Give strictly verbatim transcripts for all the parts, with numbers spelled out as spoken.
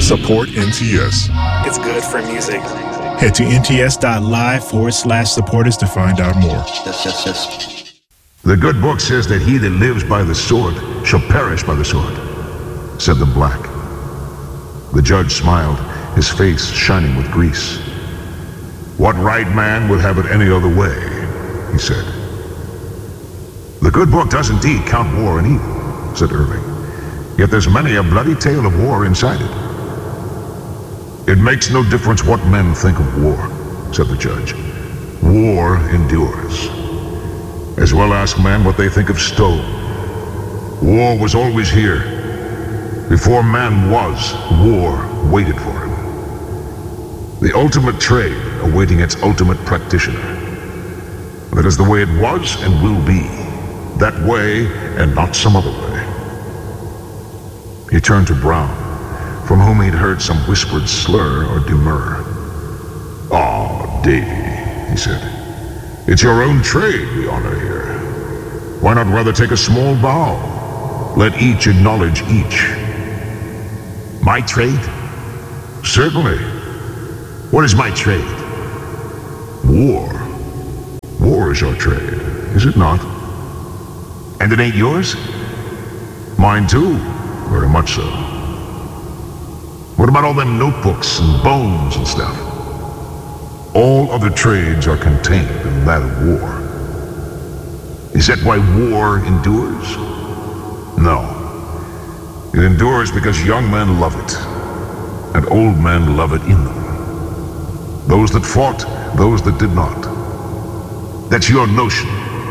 Support N T S. It's good for music. Head to nts.live forward slash supporters to find out more. Yes, yes, yes. The good book says that he that lives by the sword shall perish by the sword, said the black. The judge smiled, his face shining with grease. What right man would have it any other way, he said. The good book does indeed count war and evil, said Irving. Yet there's many a bloody tale of war inside it. It makes no difference what men think of war, said the judge. War endures. As well ask men what they think of stone. War was always here. Before man was, war waited for him. The ultimate trade awaiting its ultimate practitioner. That is the way it was and will be. That way and not some other way. He turned to Brown, from whom he'd heard some whispered slur or demur. "Ah, Davy," he said. "It's your own trade we honor here. Why not rather take a small bow? Let each acknowledge each." "My trade?" "Certainly. What is my trade?" "War. War is your trade, is it not?" "And it ain't yours?" "Mine too, very much so." "What about all them notebooks and bones and stuff?" "All other trades are contained in that of war." "Is that why war endures?" "No. It endures because young men love it, and old men love it in them. Those that fought, those that did not. That's your notion."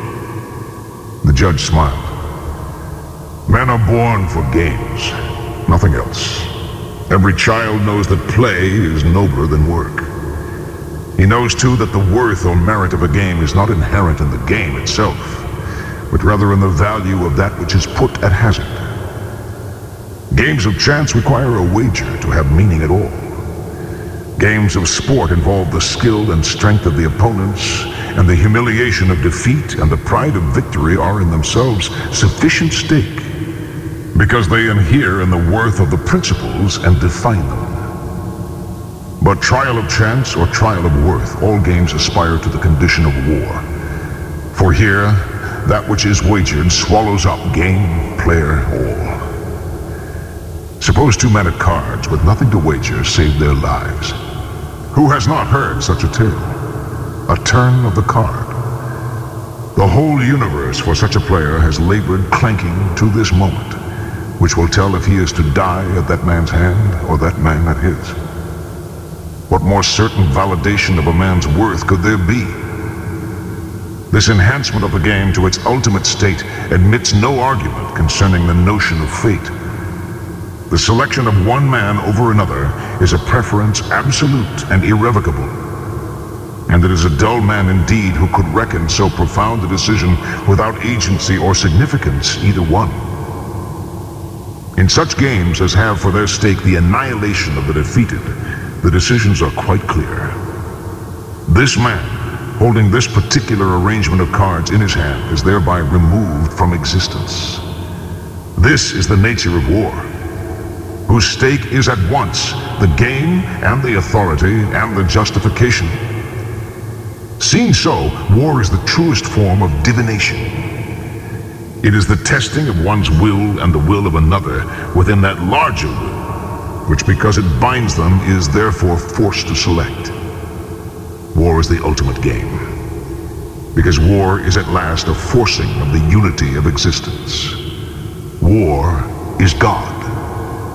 The judge smiled. "Men are born for games, nothing else. Every child knows that play is nobler than work. He knows too that the worth or merit of a game is not inherent in the game itself, but rather in the value of that which is put at hazard. Games of chance require a wager to have meaning at all. Games of sport involve the skill and strength of the opponents, and the humiliation of defeat and the pride of victory are in themselves sufficient stake, because they inhere in the worth of the principles and define them. But trial of chance or trial of worth, all games aspire to the condition of war. For here, that which is wagered swallows up game, player, all. Suppose two men at cards with nothing to wager save their lives. Who has not heard such a tale? A turn of the card. The whole universe for such a player has labored clanking to this moment, which will tell if he is to die at that man's hand or that man at his. What more certain validation of a man's worth could there be? This enhancement of the game to its ultimate state admits no argument concerning the notion of fate. The selection of one man over another is a preference absolute and irrevocable. And it is a dull man indeed who could reckon so profound a decision without agency or significance, either one. In such games as have for their stake the annihilation of the defeated, the decisions are quite clear. This man, holding this particular arrangement of cards in his hand, is thereby removed from existence. This is the nature of war, whose stake is at once the game and the authority and the justification. Seen so, war is the truest form of divination. It is the testing of one's will and the will of another within that larger will, which because it binds them is therefore forced to select. War is the ultimate game, because war is at last a forcing of the unity of existence. War is God.